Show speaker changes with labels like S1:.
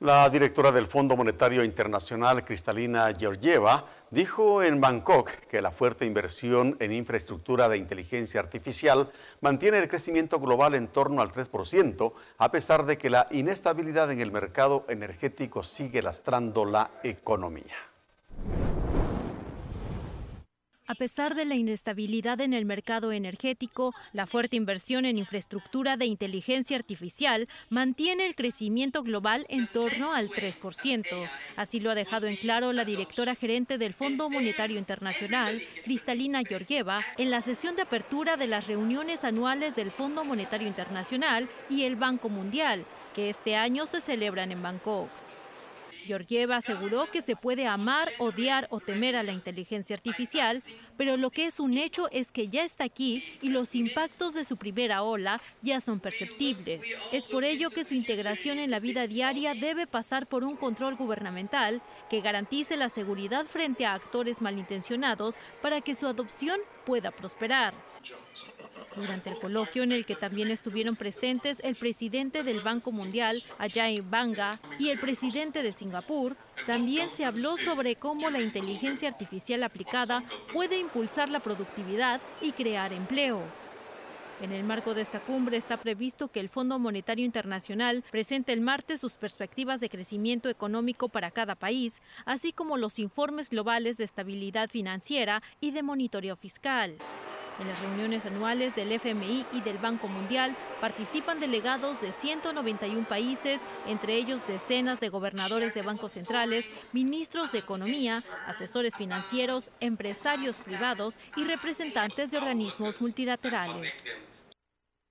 S1: La directora del Fondo Monetario Internacional, Kristalina Georgieva, dijo en Bangkok que la fuerte inversión en infraestructura de inteligencia artificial mantiene el crecimiento global en torno al 3%, a pesar de que la inestabilidad en el mercado energético sigue lastrando la economía.
S2: A pesar de la inestabilidad en el mercado energético, la fuerte inversión en infraestructura de inteligencia artificial mantiene el crecimiento global en torno al 3%. Así lo ha dejado en claro la directora gerente del Fondo Monetario Internacional, Kristalina Georgieva, en la sesión de apertura de las reuniones anuales del Fondo Monetario Internacional y el Banco Mundial, que este año se celebran en Bangkok. Georgieva aseguró que se puede amar, odiar o temer a la inteligencia artificial, pero lo que es un hecho es que ya está aquí y los impactos de su primera ola ya son perceptibles. Es por ello que su integración en la vida diaria debe pasar por un control gubernamental que garantice la seguridad frente a actores malintencionados para que su adopción pueda prosperar. Durante el coloquio, en el que también estuvieron presentes el presidente del Banco Mundial, Ajay Banga, y el presidente de Singapur, también se habló sobre cómo la inteligencia artificial aplicada puede impulsar la productividad y crear empleo. En el marco de esta cumbre está previsto que el Fondo Monetario Internacional presente el martes sus perspectivas de crecimiento económico para cada país, así como los informes globales de estabilidad financiera y de monitoreo fiscal. En las reuniones anuales del FMI y del Banco Mundial participan delegados de 191 países, entre ellos decenas de gobernadores de bancos centrales, ministros de economía, asesores financieros, empresarios privados y representantes de organismos multilaterales.